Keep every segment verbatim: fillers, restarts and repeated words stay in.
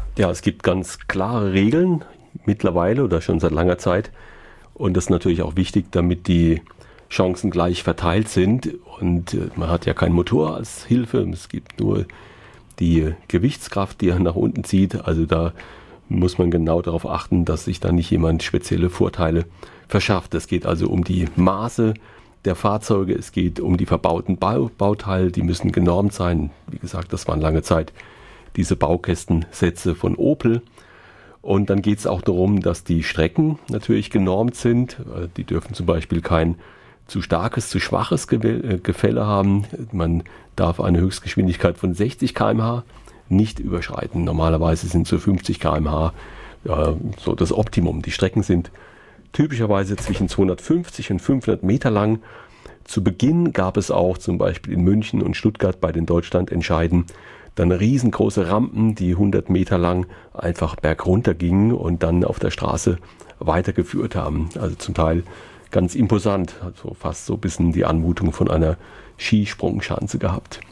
Ja, es gibt ganz klare Regeln mittlerweile oder schon seit langer Zeit. Und das ist natürlich auch wichtig, damit die Chancen gleich verteilt sind. Und äh, man hat ja keinen Motor als Hilfe. Es gibt nur die Gewichtskraft, die er nach unten zieht. Also da muss man genau darauf achten, dass sich da nicht jemand spezielle Vorteile verschafft. Es geht also um die Maße der Fahrzeuge. Es geht um die verbauten Bau- Bauteile. Die müssen genormt sein. Wie gesagt, das waren lange Zeit diese Baukästensätze von Opel. Und dann geht es auch darum, dass die Strecken natürlich genormt sind. Die dürfen zum Beispiel kein zu starkes, zu schwaches Gefälle haben. Man darf eine Höchstgeschwindigkeit von sechzig Kilometer pro Stunde nicht überschreiten. Normalerweise sind so fünfzig Kilometer pro Stunde ja, so das Optimum. Die Strecken sind typischerweise zwischen zweihundertfünfzig und fünfhundert Meter lang. Zu Beginn gab es auch zum Beispiel in München und Stuttgart bei den Deutschlandentscheiden dann riesengroße Rampen, die hundert Meter lang einfach bergunter gingen und dann auf der Straße weitergeführt haben. Also zum Teil ganz imposant, also fast so ein bisschen die Anmutung von einer Skisprungschanze gehabt.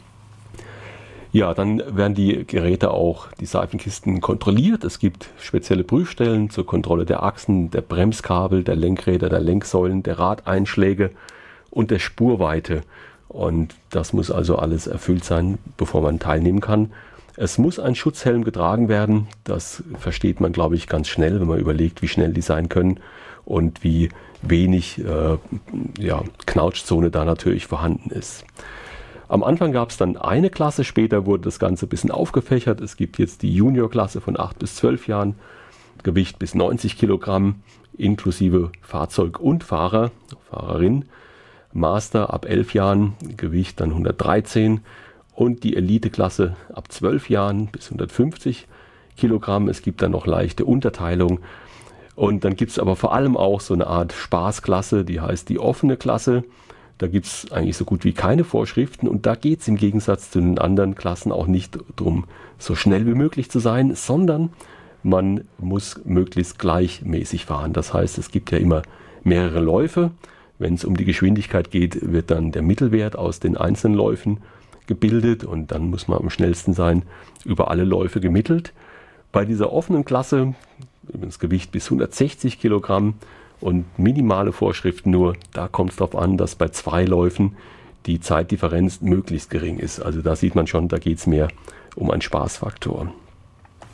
Ja, dann werden die Geräte auch, die Seifenkisten, kontrolliert. Es gibt spezielle Prüfstellen zur Kontrolle der Achsen, der Bremskabel, der Lenkräder, der Lenksäulen, der Radeinschläge und der Spurweite. Und das muss also alles erfüllt sein, bevor man teilnehmen kann. Es muss ein Schutzhelm getragen werden. Das versteht man, glaube ich, ganz schnell, wenn man überlegt, wie schnell die sein können und wie wenig äh, ja, Knautschzone da natürlich vorhanden ist. Am Anfang gab es dann eine Klasse, später wurde das Ganze ein bisschen aufgefächert. Es gibt jetzt die Juniorklasse von acht bis zwölf Jahren, Gewicht bis neunzig Kilogramm, inklusive Fahrzeug und Fahrer, Fahrerin. Master ab elf Jahren, Gewicht dann hundertdreizehn und die Elite-Klasse ab zwölf Jahren bis hundertfünfzig Kilogramm. Es gibt dann noch leichte Unterteilung und dann gibt es aber vor allem auch so eine Art Spaßklasse, die heißt die offene Klasse. Da gibt es eigentlich so gut wie keine Vorschriften und da geht es im Gegensatz zu den anderen Klassen auch nicht darum, so schnell wie möglich zu sein, sondern man muss möglichst gleichmäßig fahren. Das heißt, es gibt ja immer mehrere Läufe. Wenn es um die Geschwindigkeit geht, wird dann der Mittelwert aus den einzelnen Läufen gebildet und dann muss man am schnellsten sein, über alle Läufe gemittelt. Bei dieser offenen Klasse, übrigens Gewicht bis hundertsechzig Kilogramm und minimale Vorschriften nur, da kommt es darauf an, dass bei zwei Läufen die Zeitdifferenz möglichst gering ist. Also da sieht man schon, da geht es mehr um einen Spaßfaktor.